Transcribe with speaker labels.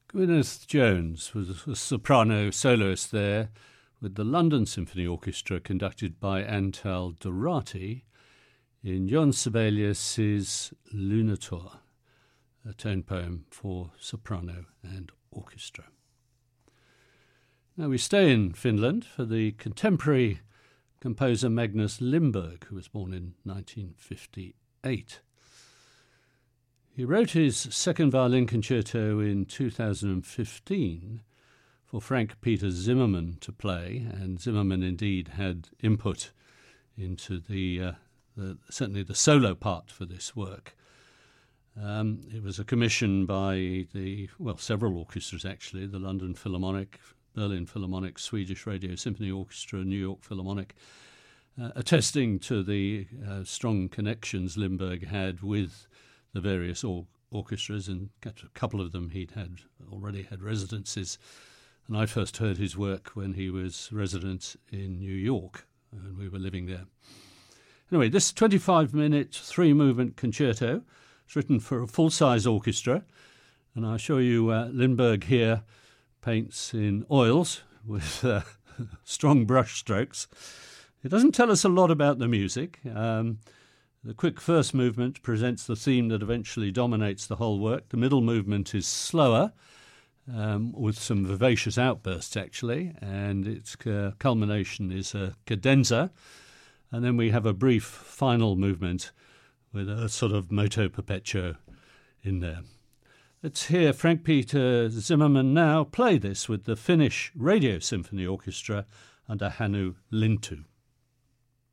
Speaker 1: Gwyneth Jones was a soprano soloist there with the London Symphony Orchestra conducted by Antal Dorati in Jon Sibelius's Lunator, a tone poem for soprano and orchestra. Now we stay in Finland for the contemporary composer Magnus Lindberg, who was born in 1958. He wrote his second violin concerto in 2015 for Frank Peter Zimmermann to play, and Zimmermann indeed had input into certainly the solo part for this work. It was a commission by several orchestras actually, the London Philharmonic, Berlin Philharmonic, Swedish Radio Symphony Orchestra, New York Philharmonic, attesting to the strong connections Lindberg had with the various orchestras, and a couple of them he'd already had residencies. And I first heard his work when he was resident in New York, and we were living there. Anyway, this 25-minute, 3-movement concerto is written for a full-size orchestra, and I assure you Lindberg here paints in oils with strong brush strokes. It doesn't tell us a lot about the music. The quick first movement presents the theme that eventually dominates the whole work. The middle movement is slower, with some vivacious outbursts actually, and its culmination is a cadenza. And then we have a brief final movement with a sort of moto perpetuo in there. Let's hear Frank Peter Zimmermann now play this with the Finnish Radio Symphony Orchestra under Hannu Lintu.